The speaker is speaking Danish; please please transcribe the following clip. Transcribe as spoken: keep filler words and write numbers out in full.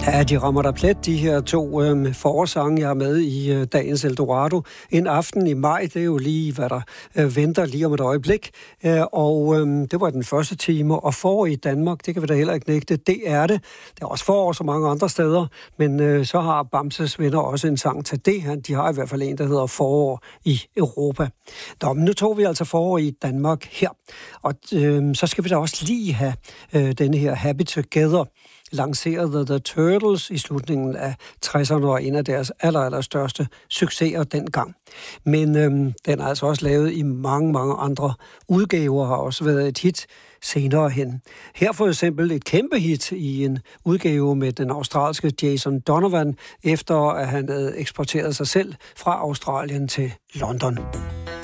Ja, de rammer der plet, de her to øh, forårssange, jeg er med i øh, dagens Eldorado. En aften i maj, det er jo lige, hvad der øh, venter lige om et øjeblik. Øh, og øh, det var den første time, og forår i Danmark, det kan vi da heller ikke nægte, det er det. Det er også forår så mange andre steder, men øh, så har Bamses venner også en sang til det. De har i hvert fald en, der hedder Forår i Europa. Nå, men nu tog vi altså forår i Danmark her, og øh, så skal vi da også lige have øh, denne her Happy Together, lancerede The Turtles i slutningen af tresserne og en af deres aller, aller største succeser dengang. Men øhm, den er altså også lavet i mange, mange andre udgaver, har også været et hit senere hen. Her for eksempel et kæmpe hit i en udgave med den australske Jason Donovan, efter at han havde eksporteret sig selv fra Australien til London.